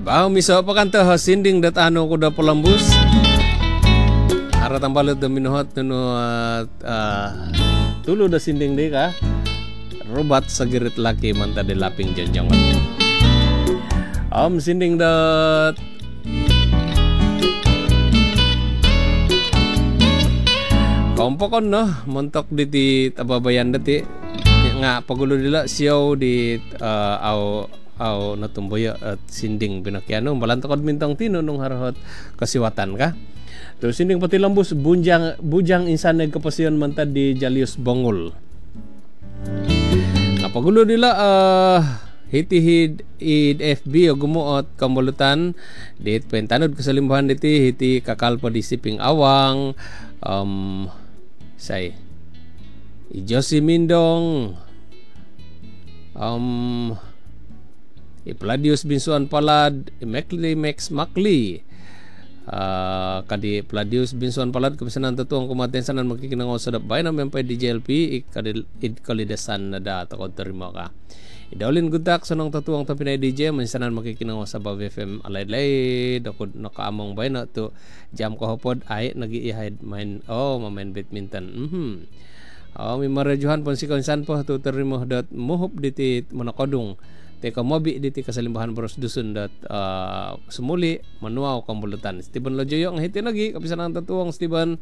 Bahaw miso pa kanto sinding dat ano ko da Polambus. Ara tambalot da minuhot no tulo da sinding di ka. Robat sa girit laki man ta de laping janjang. Sinding dat kompokon no montok diti tababayan dati nga pagulo nila siyaw di aw natumboy at sinding binakyano balantakod mintang tino nung harahot kasiwatan ka to sinding pati lambus bujang insan nagkapasyon man ta di Jalius Bongol nga pagulo nila hiti id FB o gumuot kamulutan dit pentanod kasalimbahan diti hiti kakalpa di Siping Awang say Josie Mindong Pladius Binsuan Palad Mekli Max Makli kadi Pladius Binsuan Palad kabisanan tatuang kumatensanan magkikinangaw sa dabay na mempay DJLP id kalidasan na da takot terima ka idawlin gudak sanong tatuang tapinay DJ mansanan makikinangaw sa Bav FM alay dakod nakaamong bay na to jam ko hopod ay nagi-ihide main main badminton may marajuhan pon si konsan po to terimo dat muhop diti manakodong teka mobi diti kasalimbahan boros dusun dat sumuli manuaw kambulutan Steven Lojoyo ang hiti lagi kabisan ang tatuang Steven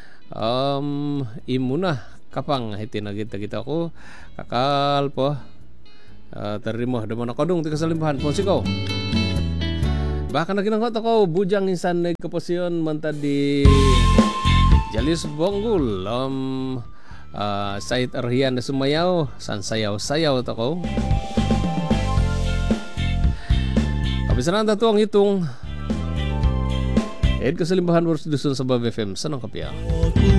imuna kapang hiti lagi kita ko kakal po terimo da manakodong ti kasalimbahan pon sikaw baka naginangot ako bujang insan nagkapasyon mantad di Jalius Bongol Sait Arhian na sumayaw san sayaw-sayaw tako kabisanan tatuang itong kasalimbahan boros dusun sa Bav FM sanang kapya